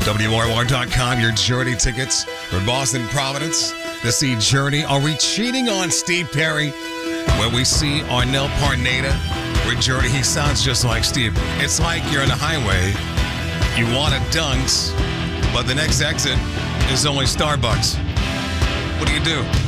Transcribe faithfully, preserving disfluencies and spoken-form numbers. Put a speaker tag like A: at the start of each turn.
A: W R R dot com, your Journey tickets for Boston Providence to see Journey. Are we cheating on Steve Perry when we see Arnel Parnada with Journey? He sounds just like Steve. It's like you're on the highway, you want a Dunks, but the next exit is only Starbucks. What do you do?